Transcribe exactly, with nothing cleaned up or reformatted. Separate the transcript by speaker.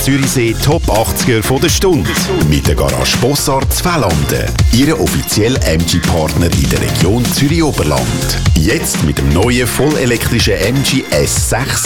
Speaker 1: Zürichsee Top achtziger von der Stunde. Mit der Garage Bossart Zwellanden. Ihre offizielle M G-Partner in der Region Zürich-Oberland. Jetzt mit dem neuen vollelektrischen M G S sechs